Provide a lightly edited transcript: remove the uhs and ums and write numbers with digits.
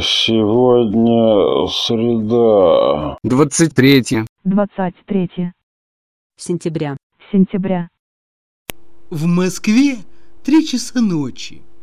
Сегодня среда. 23 сентября. В Москве 3 часа ночи.